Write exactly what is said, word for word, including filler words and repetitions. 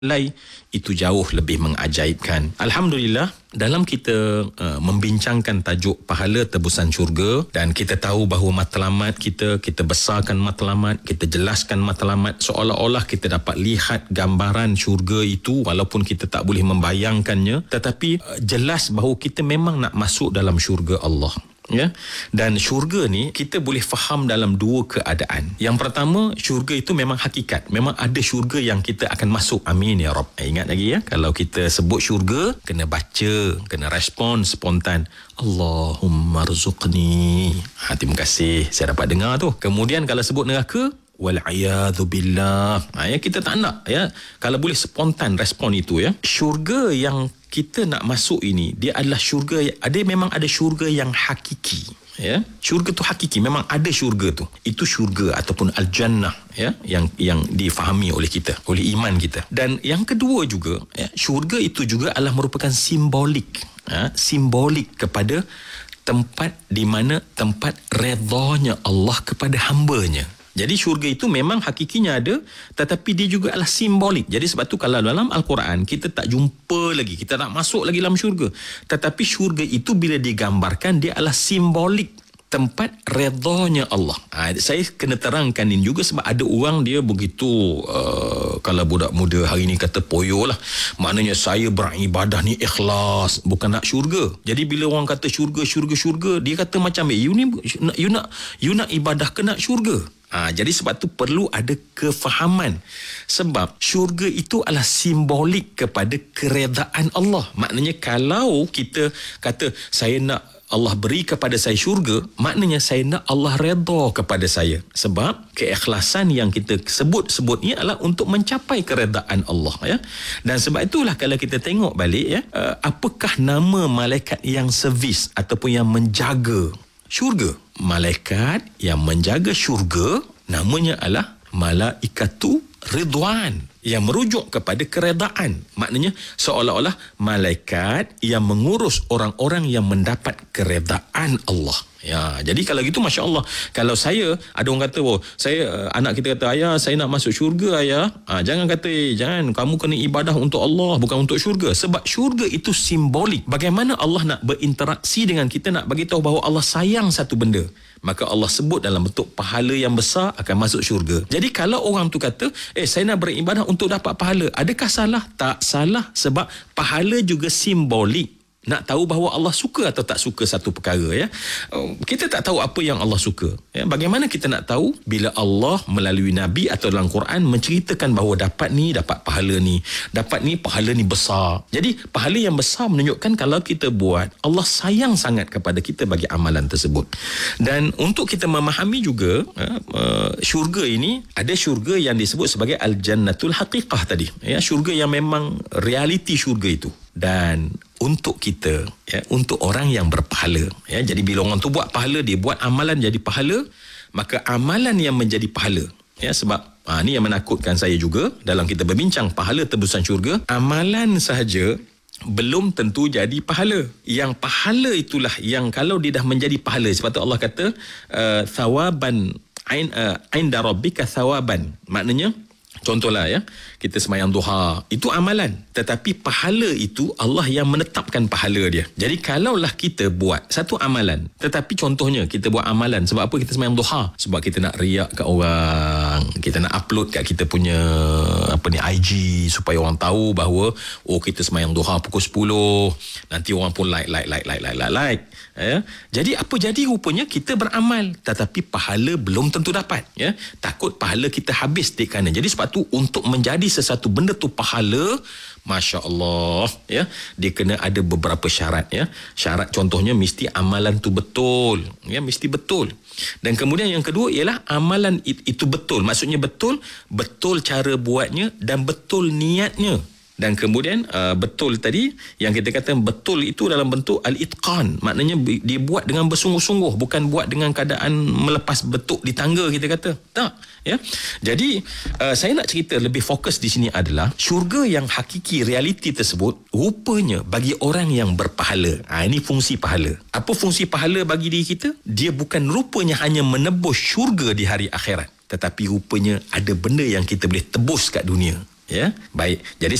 nilai itu jauh lebih mengajaibkan. Alhamdulillah, dalam kita uh, membincangkan tajuk pahala tebusan syurga, dan kita tahu bahawa matlamat kita, kita besarkan matlamat, kita jelaskan matlamat, seolah-olah kita dapat lihat gambaran syurga itu walaupun kita tak boleh membayangkannya, tetapi uh, jelas bahawa kita memang nak masuk dalam syurga Allah. Ya, dan syurga ni kita boleh faham dalam dua keadaan. Yang pertama, syurga itu memang hakikat, memang ada syurga yang kita akan masuk. Amin ya Rabb. Eh, ingat lagi ya, kalau kita sebut syurga, kena baca, kena respon spontan, Allahumma rzuqni. Ha, terima kasih saya dapat dengar tu. Kemudian kalau sebut neraka, wal'iyadhu billah. Ha, ya, kita tak nak ya, kalau boleh spontan respon itu ya. Syurga yang kita nak masuk ini, dia adalah syurga, ada memang ada syurga yang hakiki ya. Syurga tu hakiki, memang ada syurga tu. Itu syurga ataupun al-jannah ya, yang yang difahami oleh kita, oleh iman kita. Dan yang kedua juga ya, syurga itu juga adalah merupakan simbolik ya, simbolik kepada tempat di mana tempat redanya Allah kepada hamba-Nya. Jadi syurga itu memang hakikinya ada, tetapi dia juga adalah simbolik. Jadi sebab tu kalau dalam Al-Quran kita tak jumpa lagi, kita tak masuk lagi dalam syurga, tetapi syurga itu bila digambarkan, dia adalah simbolik tempat redanya Allah. Ha, saya kena terangkan ini juga sebab ada orang dia begitu, uh, kalau budak muda hari ni kata poyo lah, maknanya saya beribadah ni ikhlas, bukan nak syurga. Jadi bila orang kata syurga, syurga, syurga, dia kata macam, eh, you ni you nak you nak ibadah ke nak syurga? Ha, jadi sebab tu perlu ada kefahaman. Sebab syurga itu adalah simbolik kepada keredaan Allah. Maknanya kalau kita kata saya nak Allah beri kepada saya syurga, maknanya saya nak Allah redha kepada saya. Sebab keikhlasan yang kita sebut-sebut ni adalah untuk mencapai keredaan Allah ya. Dan sebab itulah kalau kita tengok balik ya, uh, apakah nama malaikat yang servis ataupun yang menjaga syurga? Malaikat yang menjaga syurga namanya adalah Malaikatu Ridwan, yang merujuk kepada keredaan. Maknanya seolah-olah malaikat yang mengurus orang-orang yang mendapat keredaan Allah. Ya, jadi kalau gitu Masya Allah. Kalau saya, ada orang kata, oh, saya, anak kita kata, ayah saya nak masuk syurga ayah. Ha, jangan kata, eh, jangan, kamu kena ibadah untuk Allah, bukan untuk syurga. Sebab syurga itu simbolik. Bagaimana Allah nak berinteraksi dengan kita, nak bagi tahu bahawa Allah sayang satu benda, maka Allah sebut dalam bentuk pahala yang besar akan masuk syurga. Jadi kalau orang tu kata, eh saya nak beribadah untuk dapat pahala, adakah salah? Tak salah, sebab pahala juga simbolik. Nak tahu bahawa Allah suka atau tak suka satu perkara ya. Kita tak tahu apa yang Allah suka ya. Bagaimana kita nak tahu? Bila Allah melalui Nabi atau dalam Quran menceritakan bahawa dapat ni, dapat pahala ni, dapat ni, pahala ni besar. Jadi pahala yang besar menunjukkan kalau kita buat, Allah sayang sangat kepada kita bagi amalan tersebut. Dan untuk kita memahami juga uh, syurga ini, ada syurga yang disebut sebagai Al-Jannatul Haqiqah tadi ya, syurga yang memang realiti syurga itu. Dan untuk kita ya, untuk orang yang berpahala ya, jadi bila orang tu buat pahala, dia buat amalan jadi pahala, maka amalan yang menjadi pahala ya, sebab ha, ni yang menakutkan saya juga dalam kita berbincang pahala tebusan syurga, amalan sahaja belum tentu jadi pahala. Yang pahala itulah yang kalau dia dah menjadi pahala, sebab tu Allah kata uh, thawaban ain uh, inda rabbika thawaban, maknanya contohlah ya, kita semayang duha, itu amalan. Tetapi pahala itu Allah yang menetapkan pahala dia. Jadi kalaulah kita buat satu amalan, tetapi contohnya kita buat amalan, sebab apa kita semayang duha? Sebab kita nak riak kat orang, kita nak upload kat kita punya apa ni I G, supaya orang tahu bahawa oh kita semayang duha pukul sepuluh, nanti orang pun like like like like like like, like. Ya. Jadi apa jadi? Rupanya kita beramal, tetapi pahala belum tentu dapat ya. Takut pahala kita habis di kanan. Jadi sebab tu untuk menjadi sesuatu benda tu pahala, Masya Allah ya, dia kena ada beberapa syarat ya. Syarat contohnya mesti amalan tu betul ya, mesti betul. Dan kemudian yang kedua ialah amalan itu betul, maksudnya betul, betul cara buatnya dan betul niatnya. Dan kemudian uh, betul tadi yang kita kata betul itu dalam bentuk al-itqan, maknanya dia buat dengan bersungguh-sungguh, bukan buat dengan keadaan melepas betuk di tangga kita kata. Tak ya. Jadi uh, saya nak cerita lebih fokus di sini adalah syurga yang hakiki, realiti tersebut rupanya bagi orang yang berpahala. Ha, ini fungsi pahala. Apa fungsi pahala bagi diri kita? Dia bukan rupanya hanya menebus syurga di hari akhirat, tetapi rupanya ada benda yang kita boleh tebus kat dunia. Ya, baik. Jadi